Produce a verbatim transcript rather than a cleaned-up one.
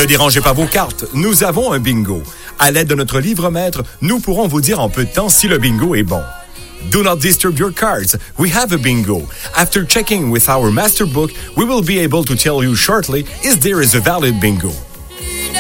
Ne dérangez pas vos cartes, nous avons un bingo. À l'aide de notre livre-maître, nous pourrons vous dire en peu de temps si le bingo est bon. Do not disturb your cards. We have a bingo. After checking with our master book, we will be able to tell you shortly if there is a valid bingo.